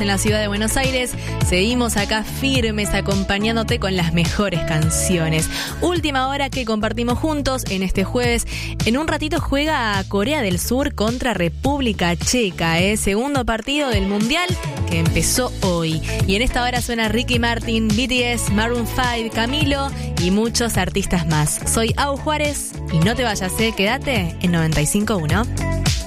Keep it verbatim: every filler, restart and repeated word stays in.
En la ciudad de Buenos Aires, seguimos acá firmes acompañándote con las mejores canciones. Última hora que compartimos juntos en este jueves. En un ratito juega Corea del Sur contra República Checa, ¿eh? Segundo partido del Mundial que empezó hoy. Y en esta hora suena Ricky Martin, B T S, Maroon cinco, Camilo y muchos artistas más. Soy Au Juárez y no te vayas, ¿eh? Quédate en noventa y cinco punto uno.